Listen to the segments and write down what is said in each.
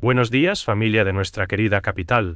Buenos días, familia de nuestra querida capital.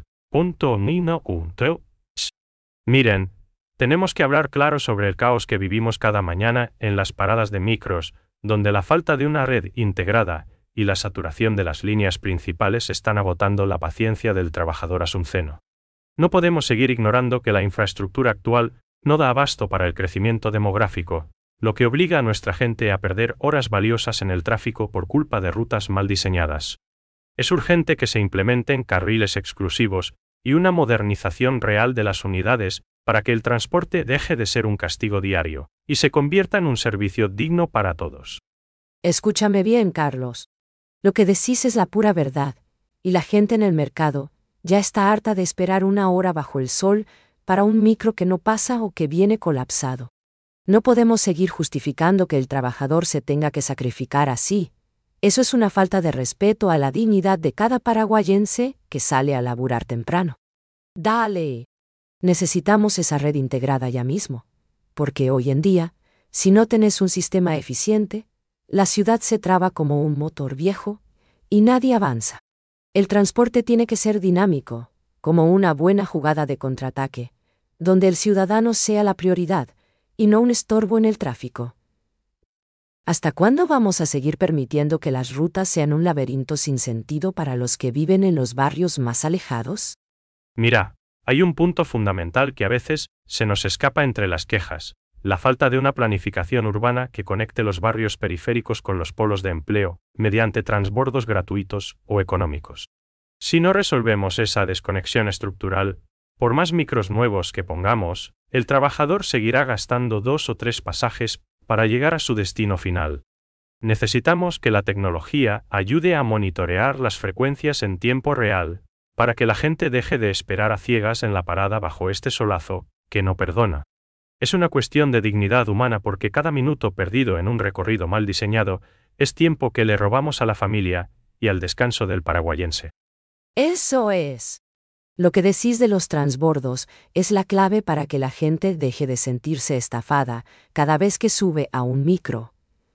Miren, tenemos que hablar claro sobre el caos que vivimos cada mañana en las paradas de micros, donde la falta de una red integrada y la saturación de las líneas principales están agotando la paciencia del trabajador asunceno. No podemos seguir ignorando que la infraestructura actual no da abasto para el crecimiento demográfico, lo que obliga a nuestra gente a perder horas valiosas en el tráfico por culpa de rutas mal diseñadas. Es urgente que se implementen carriles exclusivos y una modernización real de las unidades para que el transporte deje de ser un castigo diario y se convierta en un servicio digno para todos. Escúchame bien, Carlos. Lo que decís es la pura verdad, y la gente en el mercado ya está harta de esperar una hora bajo el sol para un micro que no pasa o que viene colapsado. No podemos seguir justificando que el trabajador se tenga que sacrificar así. Eso es una falta de respeto a la dignidad de cada paraguayense que sale a laburar temprano. ¡Dale! Necesitamos esa red integrada ya mismo, porque hoy en día, si no tenés un sistema eficiente, la ciudad se traba como un motor viejo y nadie avanza. El transporte tiene que ser dinámico, como una buena jugada de contraataque, donde el ciudadano sea la prioridad y no un estorbo en el tráfico. ¿Hasta cuándo vamos a seguir permitiendo que las rutas sean un laberinto sin sentido para los que viven en los barrios más alejados? Mira, hay un punto fundamental que a veces se nos escapa entre las quejas: la falta de una planificación urbana que conecte los barrios periféricos con los polos de empleo, mediante transbordos gratuitos o económicos. Si no resolvemos esa desconexión estructural, por más micros nuevos que pongamos, el trabajador seguirá gastando 2 o 3 pasajes para llegar a su destino final. Necesitamos que la tecnología ayude a monitorear las frecuencias en tiempo real, para que la gente deje de esperar a ciegas en la parada bajo este solazo, que no perdona. Es una cuestión de dignidad humana porque cada minuto perdido en un recorrido mal diseñado es tiempo que le robamos a la familia y al descanso del paraguayense. Eso es. Lo que decís de los transbordos es la clave para que la gente deje de sentirse estafada cada vez que sube a un micro.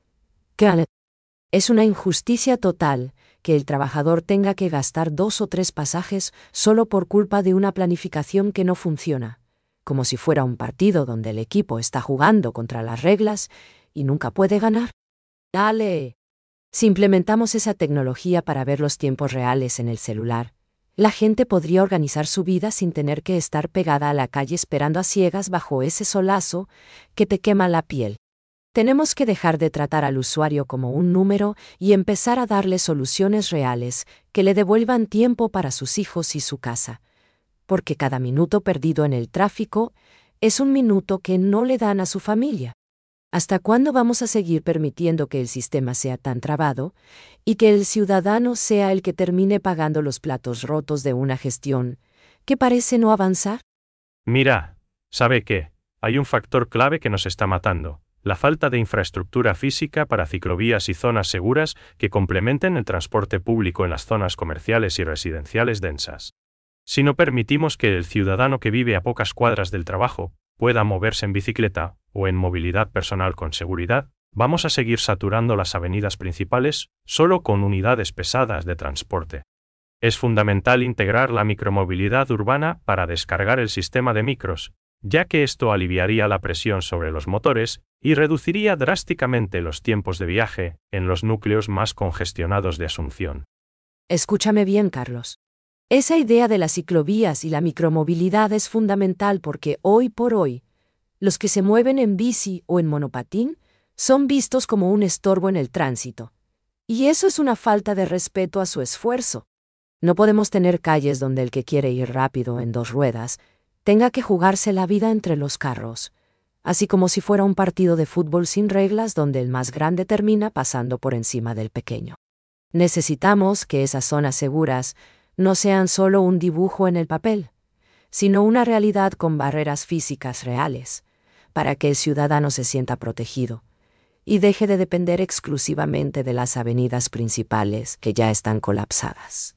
Es una injusticia total que el trabajador tenga que gastar 2 o 3 pasajes solo por culpa de una planificación que no funciona, como si fuera un partido donde el equipo está jugando contra las reglas y nunca puede ganar. ¡Dale! Si implementamos esa tecnología para ver los tiempos reales en el celular, la gente podría organizar su vida sin tener que estar pegada a la calle esperando a ciegas bajo ese solazo que te quema la piel. Tenemos que dejar de tratar al usuario como un número y empezar a darle soluciones reales que le devuelvan tiempo para sus hijos y su casa, porque cada minuto perdido en el tráfico es un minuto que no le dan a su familia. ¿Hasta cuándo vamos a seguir permitiendo que el sistema sea tan trabado y que el ciudadano sea el que termine pagando los platos rotos de una gestión que parece no avanzar? Mira, ¿sabe qué? Hay un factor clave que nos está matando: la falta de infraestructura física para ciclovías y zonas seguras que complementen el transporte público en las zonas comerciales y residenciales densas. Si no permitimos que el ciudadano que vive a pocas cuadras del trabajo pueda moverse en bicicleta o en movilidad personal con seguridad, vamos a seguir saturando las avenidas principales solo con unidades pesadas de transporte. Es fundamental integrar la micromovilidad urbana para descargar el sistema de micros, ya que esto aliviaría la presión sobre los motores y reduciría drásticamente los tiempos de viaje en los núcleos más congestionados de Asunción. Escúchame bien, Carlos. Esa idea de las ciclovías y la micromovilidad es fundamental porque hoy por hoy, los que se mueven en bici o en monopatín son vistos como un estorbo en el tránsito. Y eso es una falta de respeto a su esfuerzo. No podemos tener calles donde el que quiere ir rápido en 2 ruedas tenga que jugarse la vida entre los carros, así como si fuera un partido de fútbol sin reglas donde el más grande termina pasando por encima del pequeño. Necesitamos que esas zonas seguras no sean solo un dibujo en el papel, sino una realidad con barreras físicas reales, para que el ciudadano se sienta protegido y deje de depender exclusivamente de las avenidas principales que ya están colapsadas.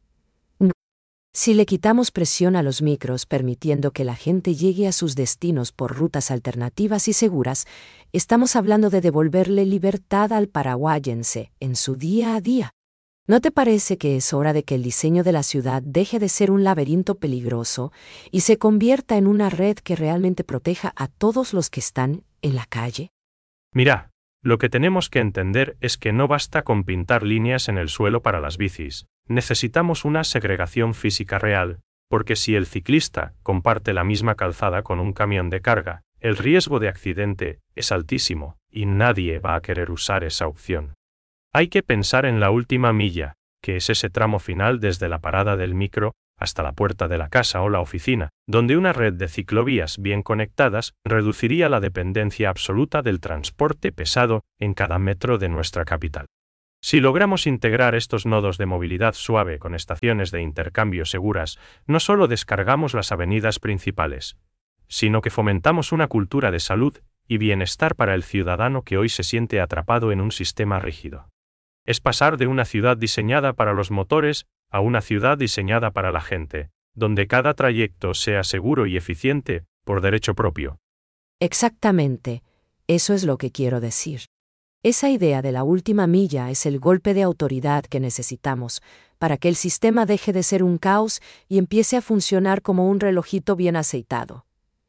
Si le quitamos presión a los micros permitiendo que la gente llegue a sus destinos por rutas alternativas y seguras, estamos hablando de devolverle libertad al paraguayense en su día a día. ¿No te parece que es hora de que el diseño de la ciudad deje de ser un laberinto peligroso y se convierta en una red que realmente proteja a todos los que están en la calle? Mira, lo que tenemos que entender es que no basta con pintar líneas en el suelo para las bicis, necesitamos una segregación física real, porque si el ciclista comparte la misma calzada con un camión de carga, el riesgo de accidente es altísimo, y nadie va a querer usar esa opción. Hay que pensar en la última milla, que es ese tramo final desde la parada del micro hasta la puerta de la casa o la oficina, donde una red de ciclovías bien conectadas reduciría la dependencia absoluta del transporte pesado en cada metro de nuestra capital. Si logramos integrar estos nodos de movilidad suave con estaciones de intercambio seguras, no solo descargamos las avenidas principales, sino que fomentamos una cultura de salud y bienestar para el ciudadano que hoy se siente atrapado en un sistema rígido. Es pasar de una ciudad diseñada para los motores a una ciudad diseñada para la gente, donde cada trayecto sea seguro y eficiente por derecho propio. Exactamente, eso es lo que quiero decir. Esa idea de la última milla es el golpe de autoridad que necesitamos para que el sistema deje de ser un caos y empiece a funcionar como un relojito bien aceitado.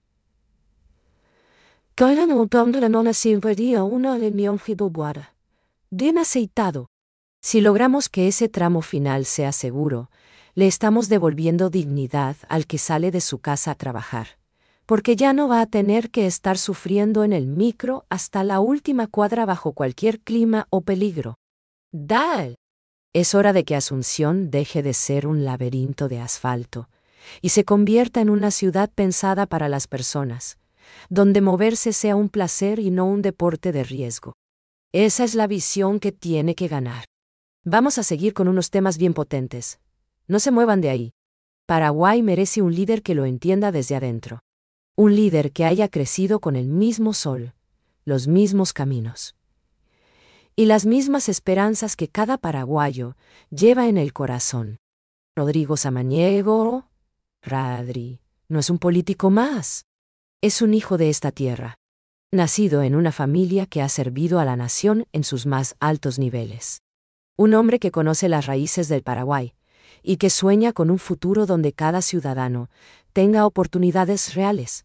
Bien aceitado. Si logramos que ese tramo final sea seguro, le estamos devolviendo dignidad al que sale de su casa a trabajar, porque ya no va a tener que estar sufriendo en el micro hasta la última cuadra bajo cualquier clima o peligro. ¡Dal! Es hora de que Asunción deje de ser un laberinto de asfalto y se convierta en una ciudad pensada para las personas, donde moverse sea un placer y no un deporte de riesgo. Esa es la visión que tiene que ganar. Vamos a seguir con unos temas bien potentes. No se muevan de ahí. Paraguay merece un líder que lo entienda desde adentro. Un líder que haya crecido con el mismo sol, los mismos caminos y las mismas esperanzas que cada paraguayo lleva en el corazón. Rodrigo Samaniego, Radri, no es un político más. Es un hijo de esta tierra, nacido en una familia que ha servido a la nación en sus más altos niveles. Un hombre que conoce las raíces del Paraguay y que sueña con un futuro donde cada ciudadano tenga oportunidades reales.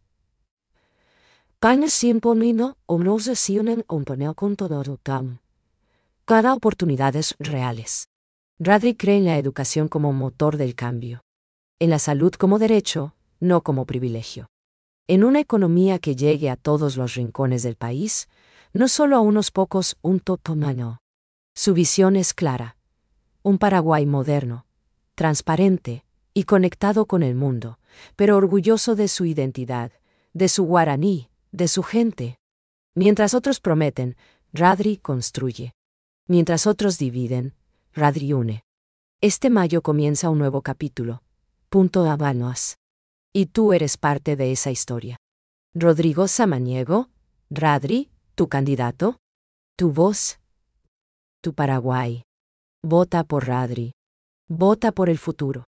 Cada oportunidades reales. Radri cree en la educación como motor del cambio, en la salud como derecho, no como privilegio. En una economía que llegue a todos los rincones del país, no solo a unos pocos, un totomano. Su visión es clara. Un Paraguay moderno, transparente y conectado con el mundo, pero orgulloso de su identidad, de su guaraní, de su gente. Mientras otros prometen, Radri construye. Mientras otros dividen, Radri une. Este mayo comienza un nuevo capítulo. Punto Habanos. Y tú eres parte de esa historia. Rodrigo Samaniego, Radri, tu candidato, tu voz, tu Paraguay. Vota por Radri. Vota por el futuro.